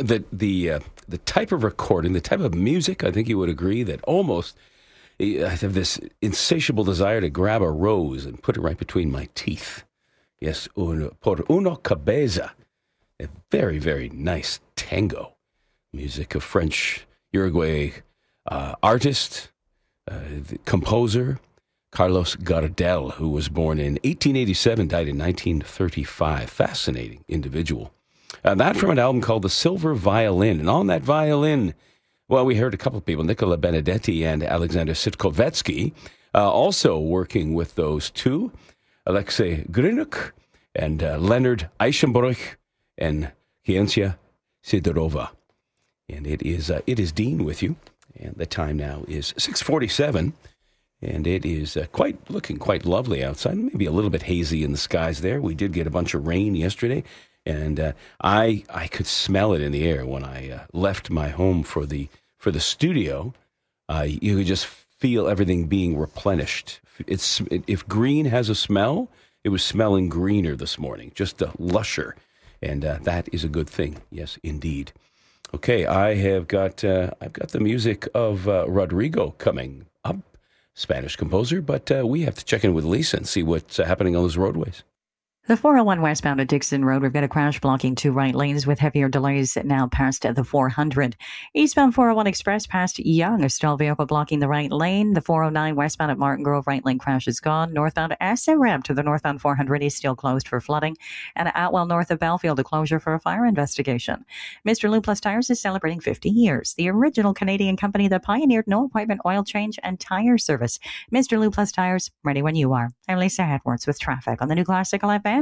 the type of recording, the type of music, I think you would agree that almost I have this insatiable desire to grab a rose and put it right between my teeth. Yes, por una cabeza, a very, very nice tango. Music of French Uruguay artist, composer, Carlos Gardel, who was born in 1887, died in 1935. Fascinating individual. That from an album called The Silver Violin. And on that violin, well, we heard a couple of people, Nicola Benedetti and Alexander Sitkovetsky, also working with those two, Alexei Grinuk and Leonard Eichenbruch and Kiencia Sidorova. And it is Dean with you. And the time now is 6:47. And it is looking quite lovely outside. Maybe a little bit hazy in the skies there. We did get a bunch of rain yesterday. And I could smell it in the air when I left my home for the studio. You could just feel everything being replenished. If green has a smell, it was smelling greener this morning, just lusher, and that is a good thing. Yes, indeed. Okay, I've got the music of Rodrigo coming up, Spanish composer, but we have to check in with Lisa and see what's happening on those roadways. The 401 westbound at Dixon Road, we've got a crash blocking two right lanes with heavier delays now past the 400. Eastbound 401 Express past Young, a stalled vehicle blocking the right lane. The 409 westbound at Martin Grove, right lane crash is gone. Northbound Asset Ramp to the northbound 400 is still closed for flooding. And Atwell north of Belfield, a closure for a fire investigation. Mr. Lou Plus Tires is celebrating 50 years. The original Canadian company that pioneered no appointment oil change and tire service. Mr. Lou Plus Tires, ready when you are. I'm Lisa Edwards with traffic on the new Classical FM.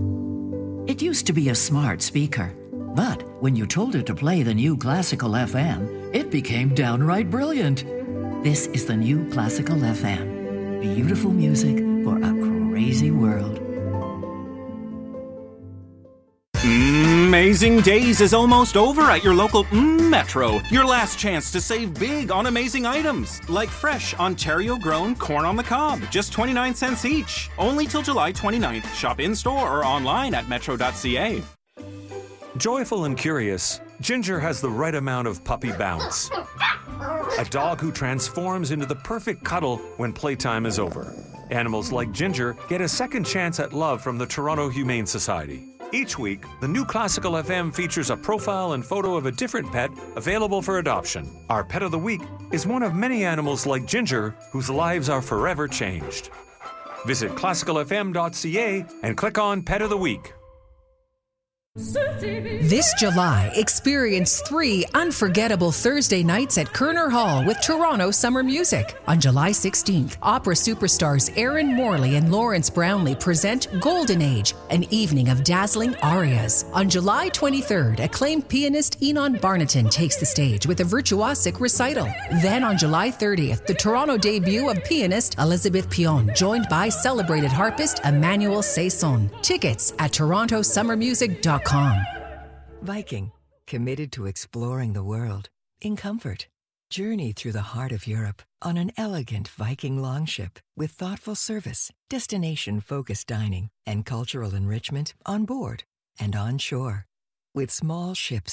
It used to be a smart speaker, but when you told it to play the new Classical FM, it became downright brilliant. This is the new Classical FM. Beautiful music for a crazy world. Amazing Days is almost over at your local Metro. Your last chance to save big on amazing items, like fresh Ontario-grown corn on the cob, just 29 cents each. Only till July 29th. Shop in-store or online at metro.ca. Joyful and curious, Ginger has the right amount of puppy bounce. A dog who transforms into the perfect cuddle when playtime is over. Animals like Ginger get a second chance at love from the Toronto Humane Society. Each week, the new Classical FM features a profile and photo of a different pet available for adoption. Our Pet of the Week is one of many animals like Ginger whose lives are forever changed. Visit classicalfm.ca and click on Pet of the Week. This July, experience 3 unforgettable Thursday nights at Kerner Hall with Toronto Summer Music. On July 16th, opera superstars Aaron Morley and Lawrence Brownlee present Golden Age, an evening of dazzling arias. On July 23rd, acclaimed pianist Enon Barnaton takes the stage with a virtuosic recital. Then on July 30th, the Toronto debut of pianist Elizabeth Pion, joined by celebrated harpist Emmanuel Saison. Tickets at torontosummermusic.com. Viking, committed to exploring the world in comfort. Journey through the heart of Europe on an elegant Viking longship with thoughtful service, destination-focused dining, and cultural enrichment on board and on shore. With small ships